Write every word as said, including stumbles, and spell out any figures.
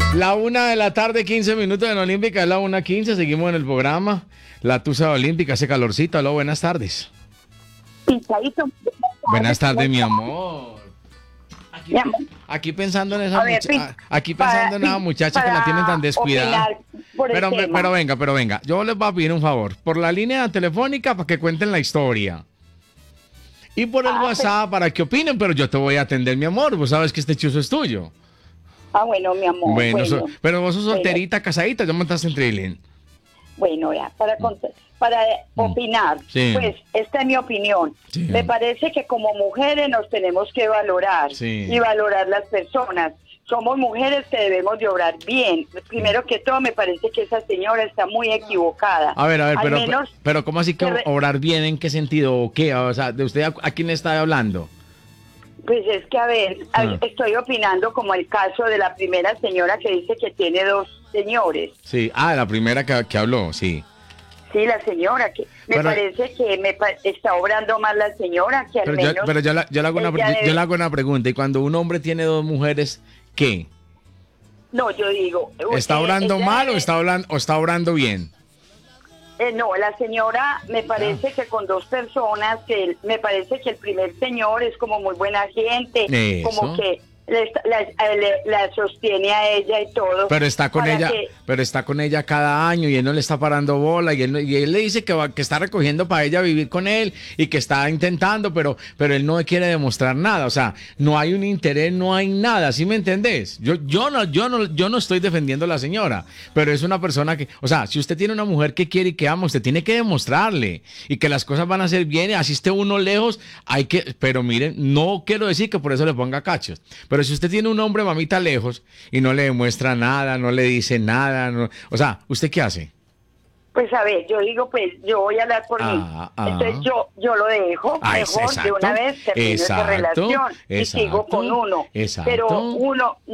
La una de la tarde, quince minutos en Olímpica, es la una quince, seguimos en el programa. La Tusa Olímpica, hace calorcito. Aló, buenas tardes. Pintadito. Buenas tardes, mi amor. Aquí, Mi amor. aquí pensando en esa A ver, mucha- Pi- a- aquí pensando para- en esa Pi- muchacha que la para tienen tan descuidada. opinar por el Pero, tema. pero venga, pero venga. Yo les voy a pedir un favor. Por la línea telefónica para que cuenten la historia. Y por el Ah, WhatsApp para que opinen, pero yo te voy a atender, mi amor. Vos sabes que este chuzo es tuyo. Ah, bueno, mi amor. Bueno, Bueno, so- pero vos sos bueno. solterita, casadita, ya montaste en trilling. Bueno, ya, para, cont- para opinar, Sí. pues esta es mi opinión. Sí. Me parece que como mujeres nos tenemos que valorar Sí. y valorar las personas. Somos mujeres que debemos de obrar bien. Primero que todo, me parece que esa señora está muy equivocada. A ver, a ver, Al pero, menos pero ¿cómo así que que re- obrar bien? ¿En qué sentido? ¿O qué? O sea, ¿de usted a, a quién le está hablando? Pues es que, a ver, a- Ah. estoy opinando como el caso de la primera señora que dice que tiene dos señores. Sí, ah, la primera que, que habló, sí. Sí, la señora, que me Pero- parece que me pa- está obrando más la señora, que al Pero, yo, menos... pero yo, la- yo le hago una, ella yo- debe- yo le hago una pregunta. Y cuando un hombre tiene dos mujeres, ¿qué? No, yo digo... ¿Está eh, obrando ella mal o debe- está obrando, o está obrando bien? Eh, no, la señora me parece que con dos personas, que el- me parece que el primer señor es como muy buena gente, Eso. como que le- la, le- la sostiene a ella y todo. Pero está con para ella, que- pero está con ella cada año y él no le está parando bola y él, no- y él le dice que va, que está recogiendo para ella vivir con él y que está intentando, pero, pero él no quiere demostrar nada. O sea, no hay un interés, no hay nada. ¿Sí me entendés? Yo, yo no, yo no, yo no estoy defendiendo a la señora, pero es una persona que, o sea, si usted tiene una mujer que quiere y que ama, usted tiene que demostrarle y que las cosas van a ser bien. Así esté uno lejos, hay que, pero miren, no quiero decir que por eso le ponga cachos. Pero si usted tiene un hombre, mamita, lejos y no le demuestra nada, no le dice nada, no- o sea, ¿usted qué hace? Pues a ver, yo digo, pues yo voy a hablar por Ah, mí. ah. Entonces yo yo lo dejo, Ah, es- mejor de exacto, una vez termino esa exacto, relación y sigo exacto, con uno. exacto. Pero uno